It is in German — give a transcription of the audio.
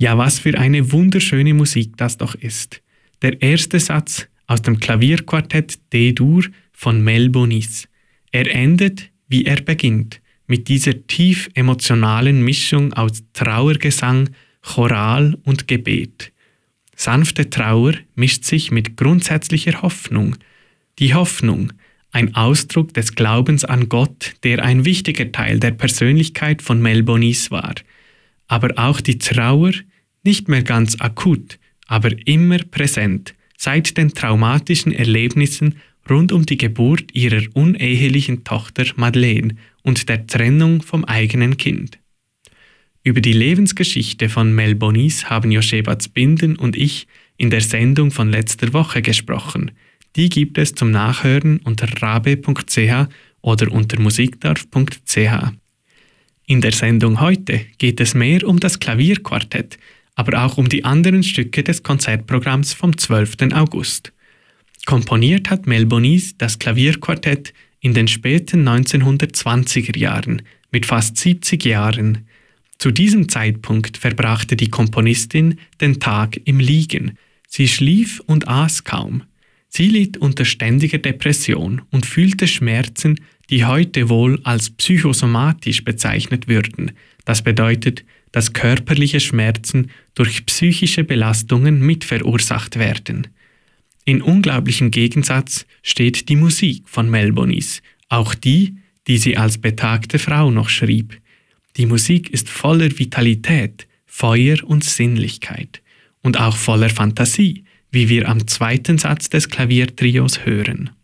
Ja, was für eine wunderschöne Musik das doch ist. Der erste Satz aus dem Klavierquartett D-Dur von Mel Bonis. Er endet, wie er beginnt, mit dieser tief emotionalen Mischung aus Trauergesang, Choral und Gebet. Sanfte Trauer mischt sich mit grundsätzlicher Hoffnung. Die Hoffnung, ein Ausdruck des Glaubens an Gott, der ein wichtiger Teil der Persönlichkeit von Mel Bonis war. Aber auch die Trauer, nicht mehr ganz akut, aber immer präsent, seit den traumatischen Erlebnissen rund um die Geburt ihrer unehelichen Tochter Madeleine und der Trennung vom eigenen Kind. Über die Lebensgeschichte von Mel Bonis haben Josheba Zbinden und ich in der Sendung von letzter Woche gesprochen. Die gibt es zum Nachhören unter rabe.ch oder unter musikdarf.ch. In der Sendung heute geht es mehr um das Klavierquartett, aber auch um die anderen Stücke des Konzertprogramms vom 12. August. Komponiert hat Mel Bonis das Klavierquartett in den späten 1920er Jahren mit fast 70 Jahren. Zu diesem Zeitpunkt verbrachte die Komponistin den Tag im Liegen. Sie schlief und aß kaum. Sie litt unter ständiger Depression und fühlte Schmerzen, die heute wohl als psychosomatisch bezeichnet würden. Das bedeutet, dass körperliche Schmerzen durch psychische Belastungen mitverursacht werden. In unglaublichem Gegensatz steht die Musik von Mel Bonis, auch die sie als betagte Frau noch schrieb. Die Musik ist voller Vitalität, Feuer und Sinnlichkeit und auch voller Fantasie, wie wir am zweiten Satz des Klaviertrios hören.